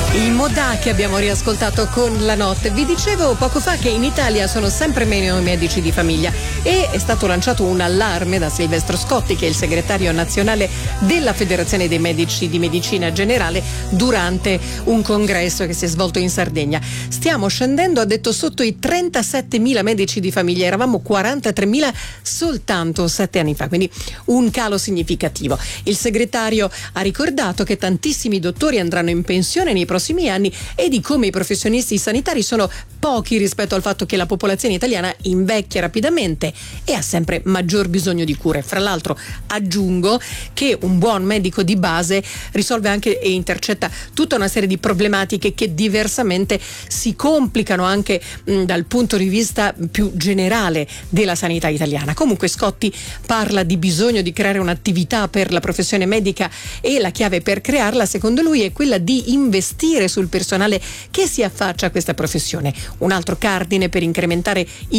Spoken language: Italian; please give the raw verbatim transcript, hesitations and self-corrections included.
Il Modà che abbiamo riascoltato con La Notte. Vi dicevo poco fa che in Italia sono sempre meno i medici di famiglia e è stato lanciato un allarme da Silvestro Scotti, che è il segretario nazionale della Federazione dei Medici di Medicina Generale, durante un congresso che si è svolto in Sardegna. Stiamo scendendo, ha detto, sotto i trentasettemila medici di famiglia, eravamo quarantatremila soltanto sette anni fa, quindi un calo significativo. Il segretario ha ricordato che tantissimi dottori andranno in pensione nei prossimi anni e di come i professionisti sanitari sono pochi rispetto al fatto che la popolazione italiana invecchia rapidamente e ha sempre maggior bisogno di cure. Fra l'altro aggiungo che un buon medico di base risolve anche e intercetta tutta una serie di problematiche che diversamente si complicano anche mh, dal punto di vista più generale della sanità italiana. Comunque Scotti parla di bisogno di creare un'attività per la professione medica e la chiave per crearla, secondo lui, è quella di investire sul personale che si affaccia a questa professione. Un altro cardine per incrementare i